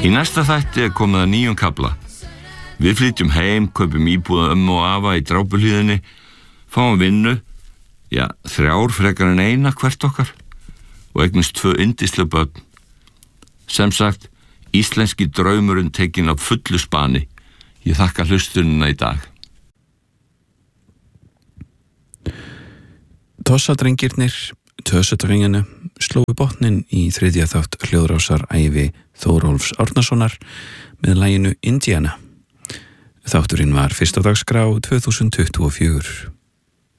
Í næsta þætti komið að 9. kafla. Við flytjum heim, kaupum íbúða og afa í Drápuhlíðinni, fáum vinnu, 3 frekar en 1 hvert okkar og eignumst 2 yndisleg börn. Sem sagt, íslenski draumurinn tekinn á fullu spani. Ég þakka hlustunina í dag. Tossadrengirnir, Tösudrenginu, slói botnin í 3. þátt hljóðrásar ævi Þórólfs Árnasonar með laginu Indiana. Þátturinn var fyrst á dagskrá 2024.